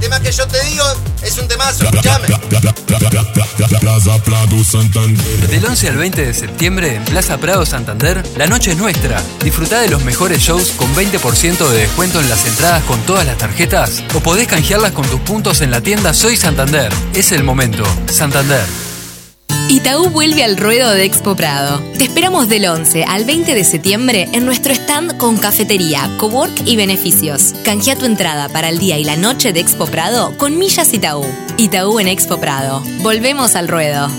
tema que yo te digo es un temazo, escuchame. Del 11 al 20 de septiembre en Plaza Prado Santander, la noche es nuestra. Disfrutá de los mejores shows con 20% de descuento en las entradas con todas las tarjetas o podés canjearlas con tus puntos en la tienda Soy Santander. Es el momento. Santander. Itaú vuelve al ruedo de Expo Prado. Te esperamos del 11 al 20 de septiembre en nuestro stand con cafetería, cowork y beneficios. Canjea tu entrada para el día y la noche de Expo Prado con millas Itaú. Itaú en Expo Prado. Volvemos al ruedo.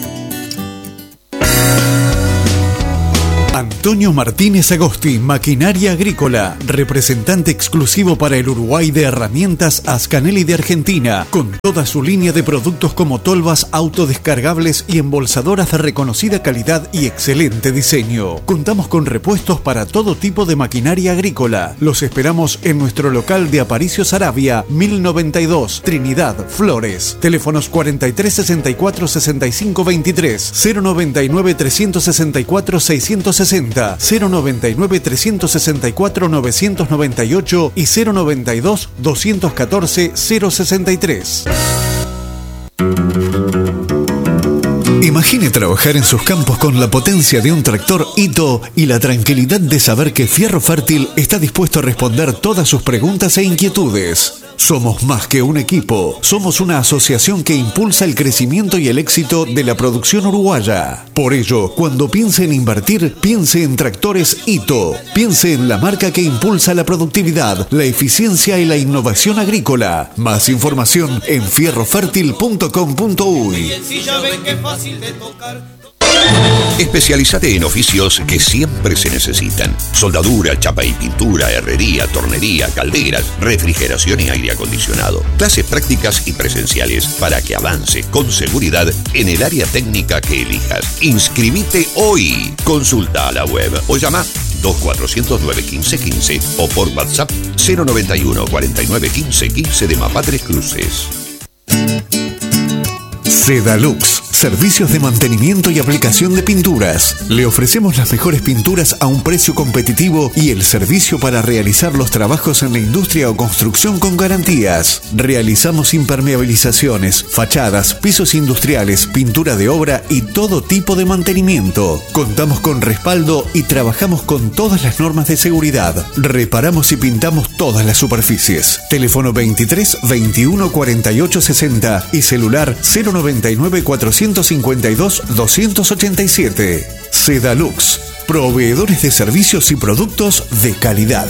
Antonio Martínez Agosti, Maquinaria Agrícola, representante exclusivo para el Uruguay de herramientas Ascanelli de Argentina, con toda su línea de productos como tolvas autodescargables y embolsadoras de reconocida calidad y excelente diseño. Contamos con repuestos para todo tipo de maquinaria agrícola. Los esperamos en nuestro local de Aparicio Saravia, 1092, Trinidad, Flores. Teléfonos 4364 6523, 099 364 660, 099 364 998 y 092 214 063. Imagine trabajar en sus campos con la potencia de un tractor Ito y la tranquilidad de saber que Fierro Fértil está dispuesto a responder todas sus preguntas e inquietudes. Somos más que un equipo, somos una asociación que impulsa el crecimiento y el éxito de la producción uruguaya. Por ello, cuando piense en invertir, piense en Tractores Ito. Piense en la marca que impulsa la productividad, la eficiencia y la innovación agrícola. Más información en fierrofertil.com.uy. Especialízate en oficios que siempre se necesitan: soldadura, chapa y pintura, herrería, tornería, calderas, refrigeración y aire acondicionado. Clases prácticas y presenciales para que avance con seguridad en el área técnica que elijas. Inscribite hoy. Consulta a la web o llama 2409-1515 o por WhatsApp 091 49 15 15 de Mapá Tres Cruces. Sedalux, servicios de mantenimiento y aplicación de pinturas. Le ofrecemos las mejores pinturas a un precio competitivo y el servicio para realizar los trabajos en la industria o construcción con garantías. Realizamos impermeabilizaciones, fachadas, pisos industriales, pintura de obra y todo tipo de mantenimiento. Contamos con respaldo y trabajamos con todas las normas de seguridad. Reparamos y pintamos todas las superficies. Teléfono 23 21 48 60 y celular 099 452 287. Sedalux, proveedores de servicios y productos de calidad.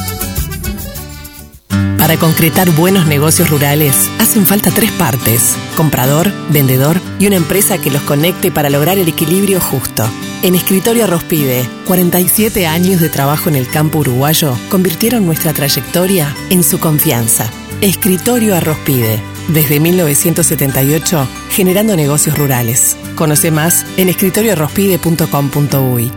Para concretar buenos negocios rurales, hacen falta 3 partes: comprador, vendedor y una empresa que los conecte para lograr el equilibrio justo. En Escritorio Arrospide, 47 años de trabajo en el campo uruguayo convirtieron nuestra trayectoria en su confianza. Escritorio Arrospide, desde 1978, generando negocios rurales. Conoce más en escritorioarrospide.com.uy.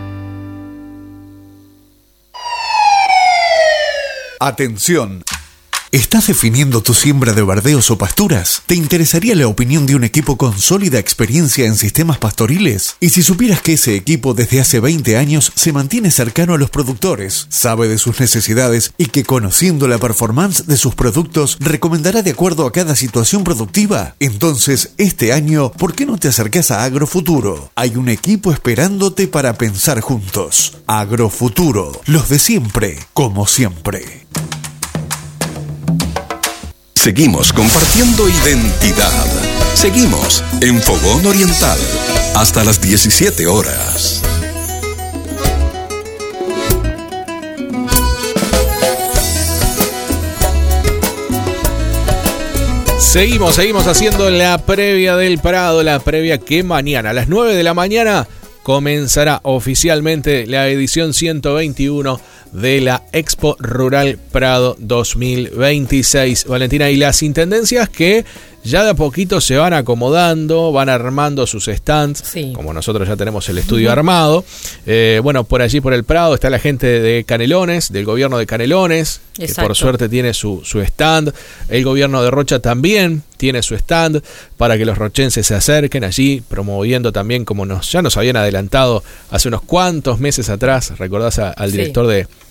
Atención. ¿Estás definiendo tu siembra de verdeos o pasturas? ¿Te interesaría la opinión de un equipo con sólida experiencia en sistemas pastoriles? Y si supieras que ese equipo desde hace 20 años se mantiene cercano a los productores, sabe de sus necesidades y que conociendo la performance de sus productos recomendará de acuerdo a cada situación productiva? Entonces, este año, ¿por qué no te acercás a Agrofuturo? Hay un equipo esperándote para pensar juntos. Agrofuturo, los de siempre, como siempre. Seguimos compartiendo identidad. Seguimos en Fogón Oriental hasta las 17 horas. Seguimos haciendo la previa del Prado, la previa que mañana a las 9 de la mañana comenzará oficialmente la edición 121 de la Expo Rural Prado 2026. Valentina, y las intendencias que ya de a poquito se van acomodando, van armando sus stands, sí. Como nosotros ya tenemos el estudio armado. Bueno, por allí por el Prado está la gente de Canelones, del gobierno de Canelones, que por suerte tiene su stand. El gobierno de Rocha también tiene su stand para que los rochenses se acerquen allí, promoviendo también, como ya nos habían adelantado hace unos cuantos meses atrás, recordás al director de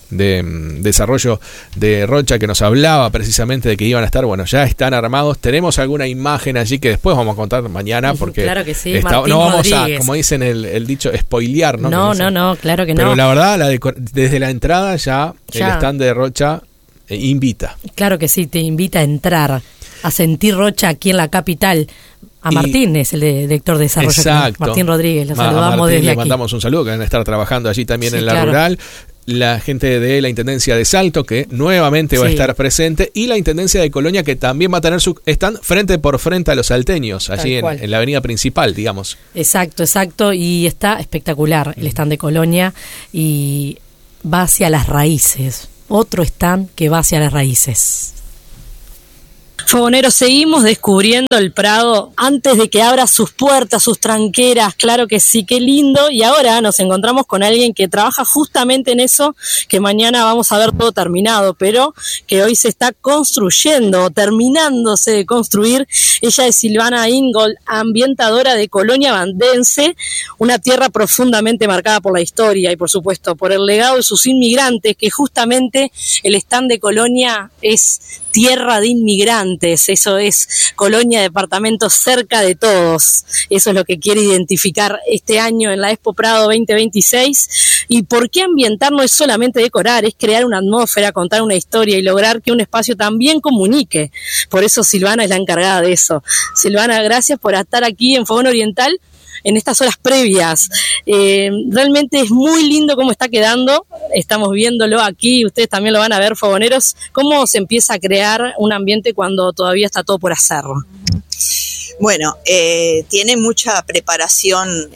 Desarrollo de Rocha, que nos hablaba precisamente de que iban a estar, bueno, ya están armados. Tenemos alguna imagen allí que después vamos a contar mañana, porque claro que sí, no vamos Rodríguez. a, como dicen el dicho, spoilear, ¿no? No, claro que Pero no. la verdad, desde la entrada ya el stand de Rocha invita. Claro que sí, te invita a entrar, a sentir Rocha aquí en la capital. A Martín es el director de desarrollo. Exacto. Martín Rodríguez, lo saludamos Martín, desde le aquí. mandamos un saludo, que van a estar trabajando allí también en la claro. rural. La gente de la Intendencia de Salto, que nuevamente va a estar presente, y la Intendencia de Colonia, que también va a tener su stand frente por frente a los salteños, allí en la avenida principal, digamos. Exacto, y está espectacular el stand de Colonia, y va hacia las raíces, otro stand que va hacia las raíces. Fogoneros, seguimos descubriendo el Prado antes de que abra sus puertas, sus tranqueras, claro que sí, qué lindo, y ahora nos encontramos con alguien que trabaja justamente en eso, que mañana vamos a ver todo terminado, pero que hoy se está construyendo, terminándose de construir. Ella es Silvana Ingold, ambientadora de Colonia Vandense, una tierra profundamente marcada por la historia y por supuesto por el legado de sus inmigrantes, que justamente el stand de Colonia es tierra de inmigrantes, eso es Colonia, departamento cerca de todos, eso es lo que quiere identificar este año en la Expo Prado 2026. Y por qué ambientar no es solamente decorar, es crear una atmósfera, contar una historia y lograr que un espacio también comunique. Por eso Silvana es la encargada de eso. Silvana, gracias por estar aquí en Fogón Oriental en estas horas previas. Realmente es muy lindo cómo está quedando, estamos viéndolo aquí, ustedes también lo van a ver, fogoneros, cómo se empieza a crear un ambiente cuando todavía está todo por hacer. Bueno, tiene mucha preparación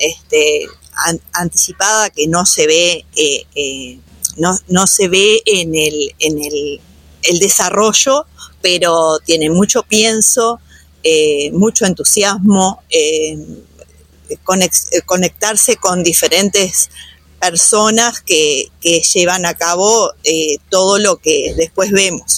anticipada que no se ve no se ve en el desarrollo, pero tiene mucho pienso, mucho entusiasmo, conectarse con diferentes personas que llevan a cabo todo lo que después vemos.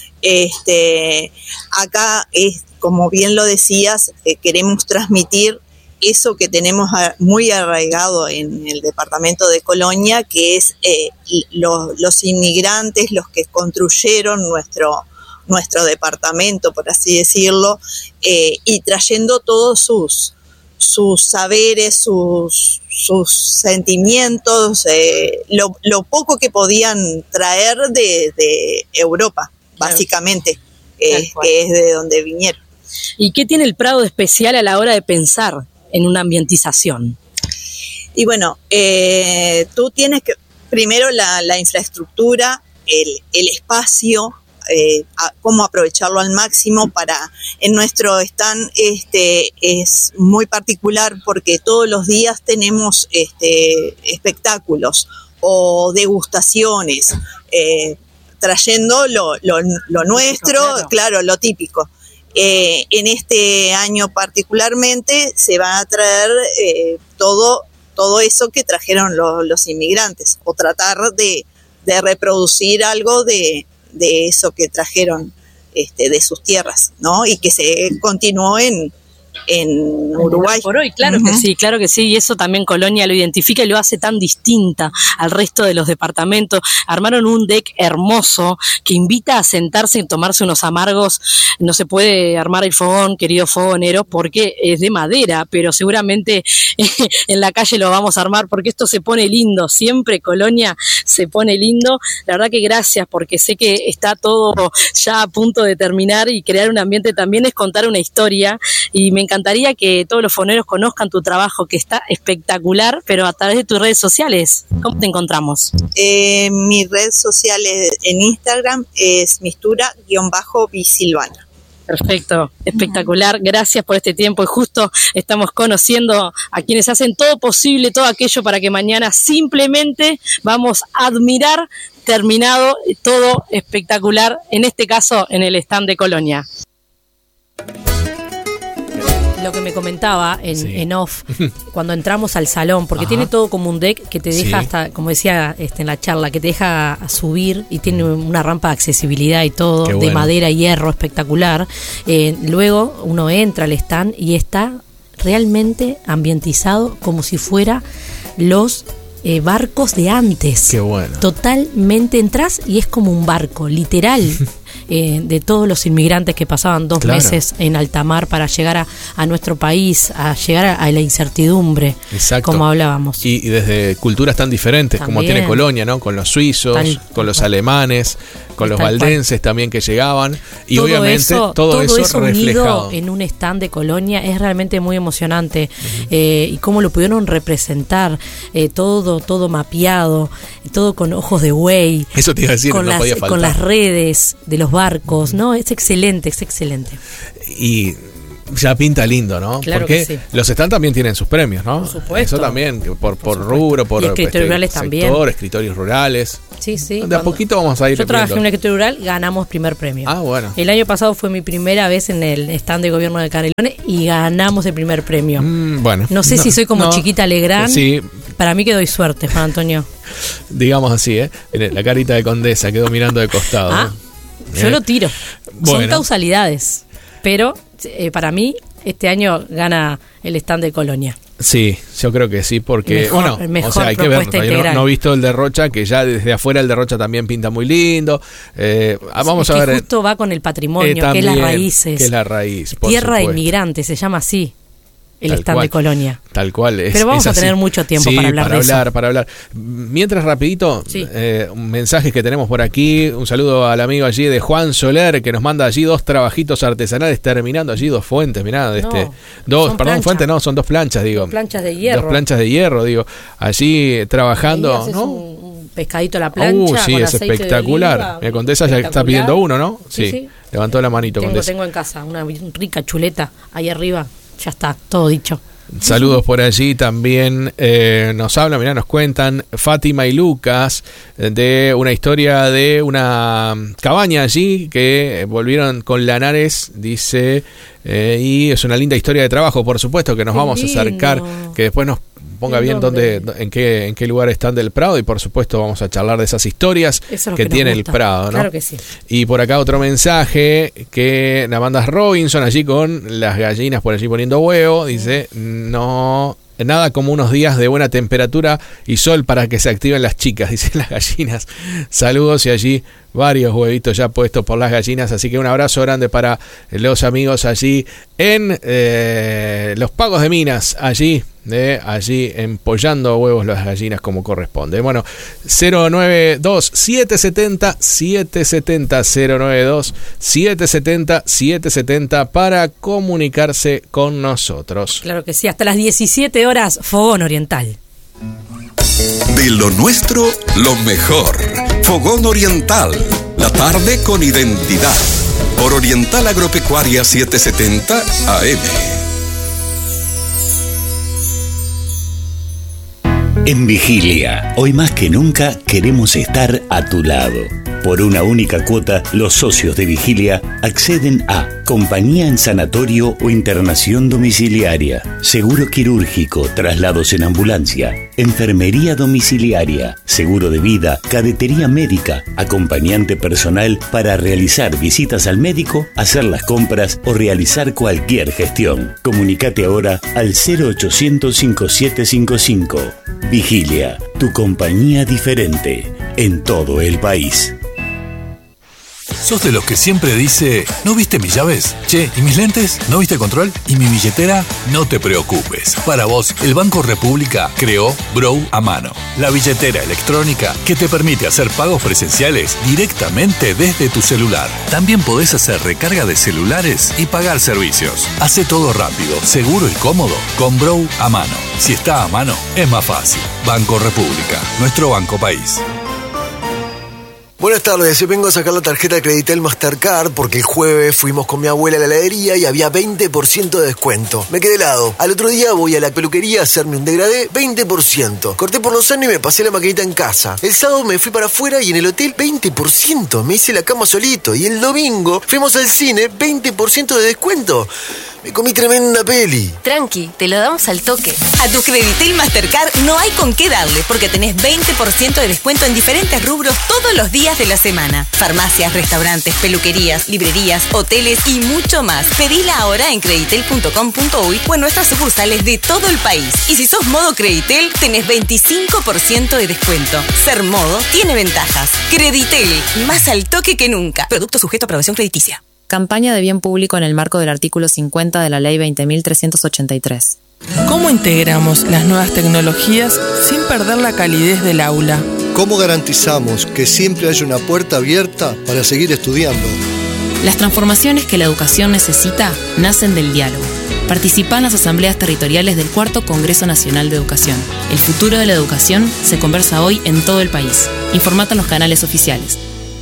Acá, como bien lo decías, queremos transmitir eso que tenemos muy arraigado en el departamento de Colonia, que es los inmigrantes, los que construyeron nuestro departamento, por así decirlo, y trayendo todos sus saberes, sus sentimientos, lo poco que podían traer de Europa, básicamente, que es de donde vinieron. ¿Y qué tiene el Prado de especial a la hora de pensar en una ambientización? Y bueno, tú tienes que, primero la infraestructura, el espacio, cómo aprovecharlo al máximo. En nuestro stand es muy particular porque todos los días tenemos espectáculos o degustaciones, trayendo lo nuestro, claro, lo típico. En este año particularmente se va a traer todo eso que trajeron los inmigrantes, o tratar de reproducir algo de eso que trajeron de sus tierras, ¿no? Y que se continuó en Uruguay. Por hoy, claro que sí, y eso también Colonia lo identifica y lo hace tan distinta al resto de los departamentos. Armaron un deck hermoso que invita a sentarse y tomarse unos amargos. No se puede armar el fogón, queridos fogoneros, porque es de madera, pero seguramente en la calle lo vamos a armar porque esto se pone lindo, siempre Colonia se pone lindo. La verdad que gracias, porque sé que está todo ya a punto de terminar, y crear un ambiente también es contar una historia, y me encantaría que todos los fogoneros conozcan tu trabajo, que está espectacular, pero a través de tus redes sociales. ¿Cómo te encontramos? Mi red social en Instagram es mistura_bisilvana. Perfecto, espectacular, gracias por este tiempo, y justo estamos conociendo a quienes hacen todo posible, todo aquello para que mañana simplemente vamos a admirar terminado todo espectacular, en este caso en el stand de Colonia. Lo que me comentaba en off, cuando entramos al salón, porque tiene todo como un deck que te deja hasta, como decía en la charla, que te deja subir, y tiene una rampa de accesibilidad y todo, de madera y hierro, espectacular. Luego uno entra al stand y está realmente ambientizado como si fuera los barcos de antes. Qué bueno. Totalmente entras y es como un barco, literal. De todos los inmigrantes que pasaban 2 meses en alta mar para llegar a nuestro país, a llegar a la incertidumbre. Exacto. Como hablábamos. Y desde culturas tan diferentes también, como tiene Colonia, ¿no? Con los suizos, con los alemanes, con los valdenses también que llegaban. Y todo obviamente todo eso reflejado en un stand de Colonia es realmente muy emocionante. Y cómo lo pudieron representar, todo mapeado, todo con ojos de buey. Eso te iba a decir, no podía faltar. Con las redes de los barcos, ¿no? Es excelente, es excelente. Y ya pinta lindo, ¿no? Claro. Porque sí, los stand también tienen sus premios, ¿no? Por supuesto. Eso también, por rubro, por y escritores rurales también. Escritorios rurales. Sí. De a poquito vamos a ir. Yo trabajé en un escritorio rural, ganamos primer premio. Ah, bueno. El año pasado fue mi primera vez en el stand de gobierno de Canelones y ganamos el primer premio. Bueno. No sé si soy como Chiquita Legrand. Sí. Para mí que doy suerte, Juan Antonio. Digamos así, ¿eh? La carita de Condesa quedó mirando de costado. Yo lo tiro. Bueno. Son causalidades. Pero para mí, este año gana el stand de Colonia. Sí, yo creo que sí, porque mejor o sea, hay que ver. Yo no he visto el de Rocha, que ya desde afuera el de Rocha también pinta muy lindo. Vamos a ver. Justo va con el patrimonio, también, que es las raíces. Que es la raíz. Tierra de inmigrantes, se llama así. El stand de Colonia. Tal cual. Pero vamos a tener mucho tiempo para hablar de eso. Para hablar. Mientras, rapidito, mensajes que tenemos por aquí. Un saludo al amigo allí de Juan Soler, que nos manda allí 2 trabajitos artesanales, terminando allí 2 fuentes. Mirá, fuentes no, son 2 planchas, digo. 2 planchas de hierro. 2 planchas de hierro, digo. Allí trabajando, ¿no? Un pescadito a la plancha. Sí, es espectacular. Me Condesa ya está pidiendo uno, ¿no? Sí. Levantó la manito. Tengo en casa una rica chuleta ahí arriba. Ya está, todo dicho. Saludos por allí también. Nos hablan, nos cuentan Fátima y Lucas de una historia de una cabaña allí que volvieron con Lanares, dice, y es una linda historia de trabajo, por supuesto, que nos vamos a acercar, que después nos ponga bien en qué lugar están del Prado, y por supuesto vamos a charlar de esas historias que tiene el Prado, ¿no? Claro que sí. Y por acá otro mensaje que la banda Robinson allí con las gallinas por allí poniendo huevo, dice, no, nada como unos días de buena temperatura y sol para que se activen las chicas, dicen las gallinas. Saludos, y allí varios huevitos ya puestos por las gallinas, así que un abrazo grande para los amigos allí en los Pagos de Minas, allí empollando huevos las gallinas como corresponde. Bueno, 092-770 092-770 para comunicarse con nosotros. Claro que sí, hasta las 17 horas, Fogón Oriental. De lo nuestro, lo mejor. Fogón Oriental, la tarde con identidad. Por Oriental Agropecuaria 770 AM. En Vigilia, hoy más que nunca queremos estar a tu lado. Por una única cuota, los socios de Vigilia acceden a compañía en sanatorio o internación domiciliaria, seguro quirúrgico, traslados en ambulancia, enfermería domiciliaria, seguro de vida, cadetería médica, acompañante personal para realizar visitas al médico, hacer las compras o realizar cualquier gestión. Comunicate ahora al 0800 5755. Vigilia, tu compañía diferente en todo el país. ¿Sos de los que siempre dice, ¿no viste mis llaves? Che, ¿y mis lentes? ¿No viste control? ¿Y mi billetera? No te preocupes. Para vos, el Banco República creó Brow a Mano, la billetera electrónica que te permite hacer pagos presenciales directamente desde tu celular. También podés hacer recarga de celulares y pagar servicios. Hace todo rápido, seguro y cómodo con Brow a Mano. Si está a mano, es más fácil. Banco República, nuestro banco país. Buenas tardes, yo vengo a sacar la tarjeta de Creditel Mastercard porque el jueves fuimos con mi abuela a la heladería y había 20% de descuento. Me quedé helado. Al otro día voy a la peluquería a hacerme un degradé, 20%. Corté por los años y me pasé la maquinita en casa. El sábado me fui para afuera y en el hotel 20%. Me hice la cama solito. Y el domingo fuimos al cine, 20% de descuento. Me comí tremenda peli. Tranqui, te lo damos al toque. A tu Creditel Mastercard no hay con qué darle porque tenés 20% de descuento en diferentes rubros todos los días de la semana. Farmacias, restaurantes, peluquerías, librerías, hoteles y mucho más. Pedila ahora en creditel.com.uy o en nuestras sucursales de todo el país. Y si sos modo Creditel, tenés 25% de descuento. Ser modo tiene ventajas. Creditel, más al toque que nunca. Producto sujeto a aprobación crediticia. Campaña de bien público en el marco del artículo 50 de la Ley 20.383. ¿Cómo integramos las nuevas tecnologías sin perder la calidez del aula? ¿Cómo garantizamos que siempre haya una puerta abierta para seguir estudiando? Las transformaciones que la educación necesita nacen del diálogo. Participa en las asambleas territoriales del 4º Congreso Nacional de Educación. El futuro de la educación se conversa hoy en todo el país. Informate en los canales oficiales.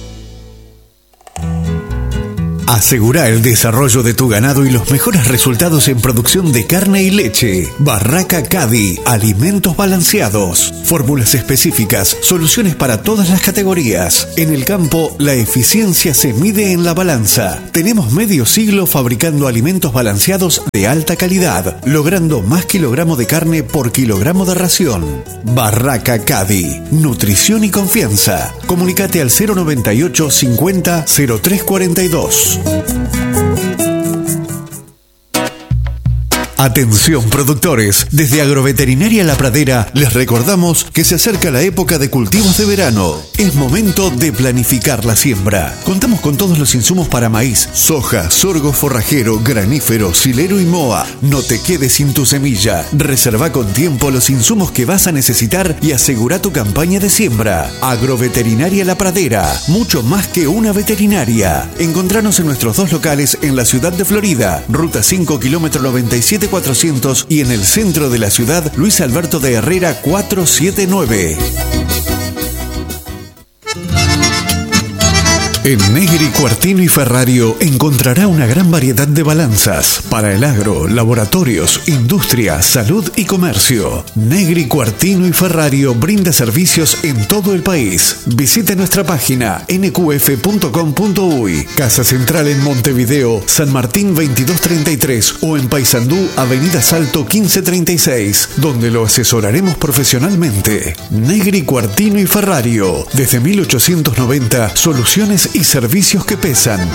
Asegura el desarrollo de tu ganado y los mejores resultados en producción de carne y leche. Barraca Cadi, alimentos balanceados, fórmulas específicas, soluciones para todas las categorías. En el campo, la eficiencia se mide en la balanza. Tenemos medio siglo fabricando alimentos balanceados de alta calidad, logrando más kilogramo de carne por kilogramo de ración. Barraca Cadi, nutrición y confianza. Comunicate al 098 50 0342. Atención productores, desde Agroveterinaria La Pradera les recordamos que se acerca la época de cultivos de verano. Es momento de planificar la siembra. Contamos con todos los insumos para maíz, soja, sorgo forrajero, granífero, silero y moa. No te quedes sin tu semilla. Reserva con tiempo los insumos que vas a necesitar y asegura tu campaña de siembra. Agroveterinaria La Pradera, mucho más que una veterinaria. Encontranos en nuestros 2 locales en la ciudad de Florida, Ruta 5, kilómetro 97 400 y en el centro de la ciudad, Luis Alberto de Herrera 479. En Negri, Cuartino y Ferrario encontrará una gran variedad de balanzas para el agro, laboratorios, industria, salud y comercio. Negri, Cuartino y Ferrario brinda servicios en todo el país. Visite nuestra página nqf.com.uy, Casa Central en Montevideo, San Martín 2233 o en Paysandú, Avenida Salto 1536, donde lo asesoraremos profesionalmente. Negri, Cuartino y Ferrario, desde 1890, soluciones y servicios que pesan.